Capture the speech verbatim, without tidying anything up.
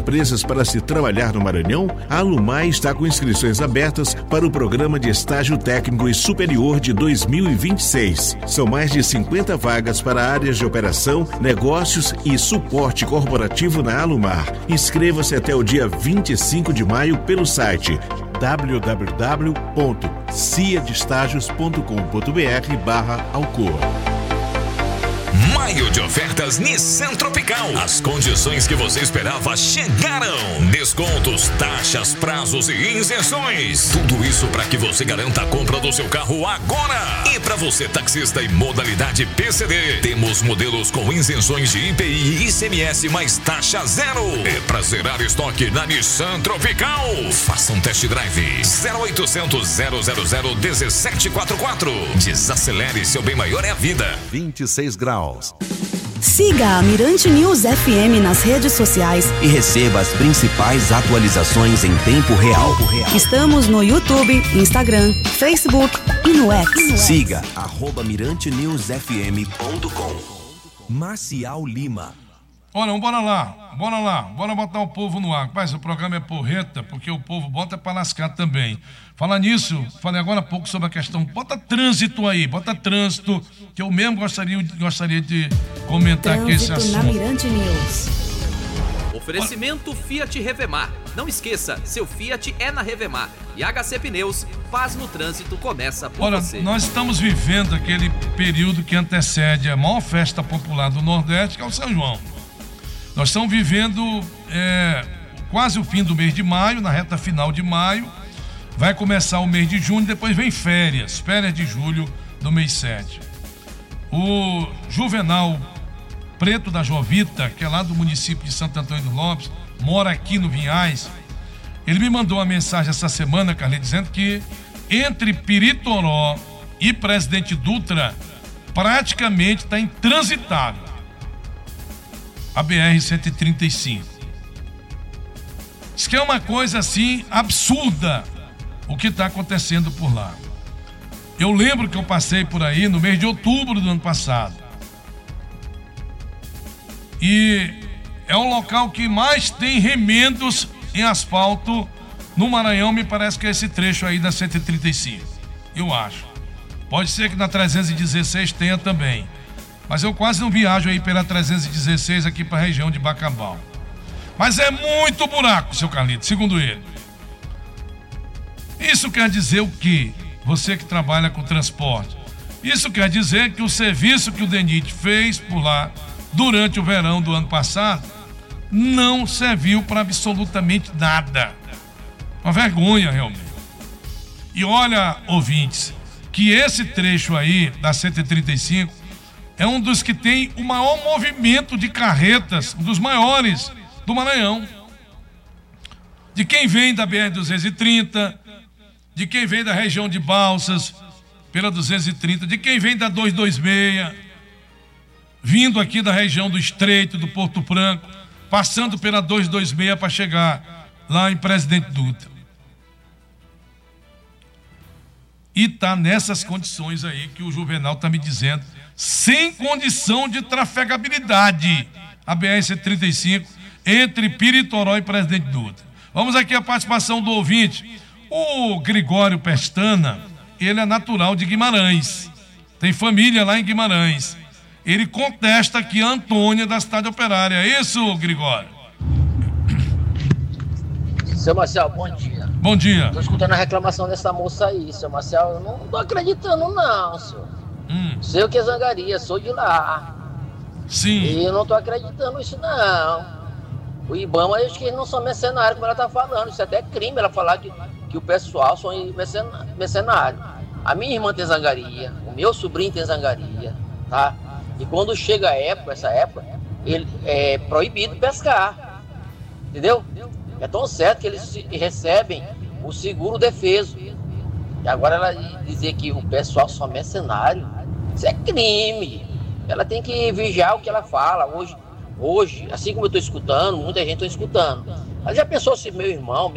empresas para se trabalhar no Maranhão? A Alumar está com inscrições abertas para o programa de estágio técnico e superior de dois mil e vinte e seis. São mais de cinquenta vagas para áreas de operação, negócios e suporte corporativo na Alumar. Inscreva-se até o dia vinte e cinco de maio pelo site w w w ponto ciadestágios ponto com ponto b r barra Alcoa. Maio de ofertas Nissan Tropical. As condições que você esperava chegaram. Descontos, taxas, prazos e isenções. Tudo isso para que você garanta a compra do seu carro agora. E para você taxista em modalidade P C D, temos modelos com isenções de I P I e I C M S mais taxa zero. É para zerar estoque na Nissan Tropical. Faça um test drive. zero oitocentos, zero zero zero, um sete quatro quatro. Desacelere, seu bem maior é a vida. vinte e seis graus. Siga a Mirante News F M nas redes sociais e receba as principais atualizações em tempo real. Estamos no YouTube, Instagram, Facebook e no X. Siga arroba mirante news f m ponto com. Marcial Lima. Olha, bora lá, bora lá, bora botar o povo no ar. Rapaz, o programa é porreta, porque o povo bota pra lascar também. Falar nisso, falei agora há pouco sobre a questão, bota trânsito aí, bota trânsito, que eu mesmo gostaria, gostaria de comentar trânsito aqui esse assunto. Na Mirante News. Oferecimento Fiat Revemar. Não esqueça, seu Fiat é na Revemar. E H C Pneus, paz no trânsito começa por Olha, você. nós estamos vivendo aquele período que antecede a maior festa popular do Nordeste, que é o São João. Nós estamos vivendo é, quase o fim do mês de maio, na reta final de maio. Vai começar o mês de junho, depois vem férias, férias de julho do mês sete. O Juvenal Preto da Jovita, que é lá do município de Santo Antônio dos Lopes, mora aqui no Vinhais. Ele me mandou uma mensagem essa semana, Carlinhos, dizendo que entre Piritoró e Presidente Dutra praticamente está intransitável a B R cento e trinta e cinco. Diz que é uma coisa assim absurda o que está acontecendo por lá. Eu lembro que eu passei por aí no mês de outubro do ano passado. E é o local que mais tem remendos em asfalto no Maranhão, me parece que é esse trecho aí da cento e trinta e cinco. Eu acho. Pode ser que na trezentos e dezesseis tenha também. Mas eu quase não viajo aí pela trezentos e dezesseis aqui para a região de Bacabal. Mas é muito buraco, seu Carlito, segundo ele. Isso quer dizer o quê? Você que trabalha com transporte. Isso quer dizer que o serviço que o DENIT fez por lá durante o verão do ano passado não serviu para absolutamente nada. Uma vergonha, realmente. E olha, ouvintes, que esse trecho aí da cento e trinta e cinco é um dos que tem o maior movimento de carretas, um dos maiores do Maranhão. De quem vem da B R duzentos e trinta, de quem vem da região de Balsas, pela duzentos e trinta, de quem vem da duzentos e vinte e seis, vindo aqui da região do Estreito, do Porto Branco, passando pela duzentos e vinte e seis para chegar lá em Presidente Dutra. E está nessas condições aí que o Juvenal está me dizendo, sem condição de trafegabilidade, a B R cento e trinta e cinco entre Piritoró e Presidente Dutra. Vamos aqui a participação do ouvinte. O Gregório Pestana, ele é natural de Guimarães, tem família lá em Guimarães. Ele contesta aqui a Antônia da cidade operária. É isso, Gregório? Seu Marcel, bom dia. Bom dia. Estou escutando a reclamação dessa moça aí, seu Marcel. Eu não estou acreditando, não, senhor. Hum. Sei que é zangaria, sou de lá. Sim. E eu não estou acreditando nisso, não. O Ibama, acho que eles não são mercenários, como ela está falando. Isso é até crime, ela falar que, que o pessoal são mercenários. A minha irmã tem zangaria, o meu sobrinho tem zangaria, tá? E quando chega a época, essa época, ele é proibido pescar, entendeu? É tão certo que eles recebem o seguro defeso. E agora ela dizer que o pessoal só é mercenário, isso é crime. Ela tem que vigiar o que ela fala. Hoje, hoje assim como eu estou escutando, muita gente está escutando. Ela já pensou se meu irmão...